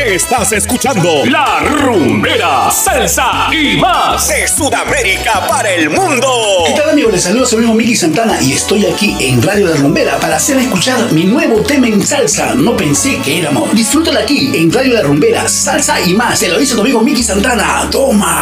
Estás escuchando La Rumbera, salsa y más de Sudamérica para el mundo. ¿Qué tal, amigos? Les saludo a su amigo Miki Santana y estoy aquí en Radio La Rumbera para hacer escuchar mi nuevo tema en salsa. No pensé que era amor. Disfrútala aquí en Radio La Rumbera, salsa y más. Se lo dice tu amigo Miki Santana. Toma.